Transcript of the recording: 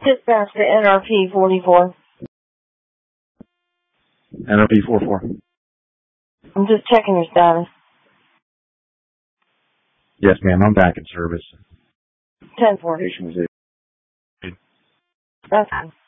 Dispatch to NRP 44. NRP 44. I'm just checking your status. Yes, ma'am. I'm back in service. 10-4. Station was That's fine.